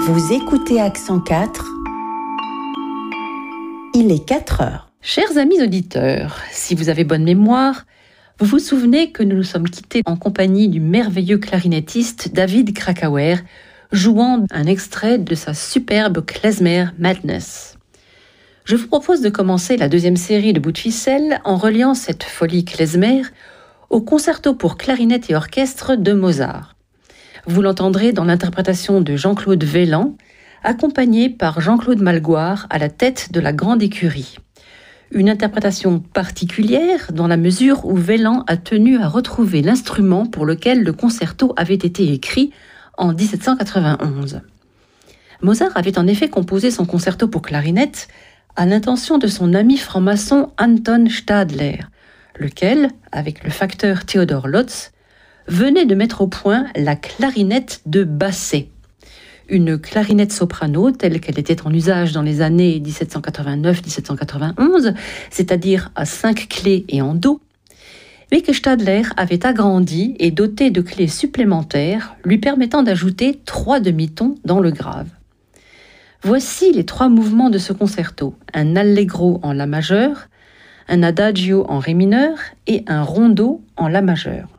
Vous écoutez Accent 4. Il est 4 heures. Chers amis auditeurs, si vous avez bonne mémoire, vous vous souvenez que nous nous sommes quittés en compagnie du merveilleux clarinettiste David Krakauer, jouant un extrait de sa superbe Klezmer Madness. Je vous propose de commencer la deuxième série de Bouts de ficelle en reliant cette folie klezmer au concerto pour clarinette et orchestre de Mozart. Vous l'entendrez dans l'interprétation de Jean-Claude Vellan, accompagné par Jean-Claude Malgoire à la tête de la grande écurie. Une interprétation particulière dans la mesure où Vellan a tenu à retrouver l'instrument pour lequel le concerto avait été écrit en 1791. Mozart avait en effet composé son concerto pour clarinette à l'intention de son ami franc-maçon Anton Stadler, lequel, avec le facteur Theodor Lotz, venait de mettre au point la clarinette de Basset. Une clarinette soprano telle qu'elle était en usage dans les années 1789-1791, c'est-à-dire à 5 clés et en do, mais que Stadler avait agrandi et doté de clés supplémentaires lui permettant d'ajouter 3 demi-tons dans le grave. Voici les 3 mouvements de ce concerto: un allegro en la majeur, un adagio en ré mineur et un rondo en la majeur.